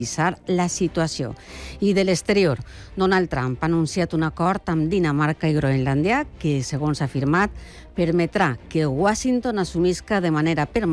la situació. I de l'exterior, Donald Trump ha anunciat un acord amb Dinamarca i Groenlàndia que, segons ha afirmat, permetrà que Washington assumisca de manera permanent